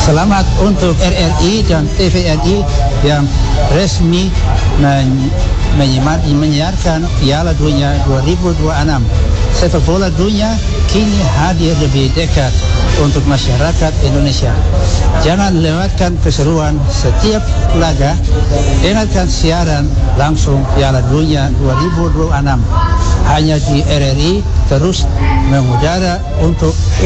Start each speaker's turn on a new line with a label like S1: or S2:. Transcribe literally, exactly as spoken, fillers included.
S1: Selamat untuk R R I dan T V R I yang resmi men- menyiar- menyiarkan Piala Dunia dua ribu dua puluh enam. Sepak bola dunia kini hadir lebih dekat untuk masyarakat Indonesia. Jangan lewatkan keseruan setiap laga. Dengarkan siaran langsung Piala Dunia dua ribu dua puluh enam hanya di R R I, terus mengudara untuk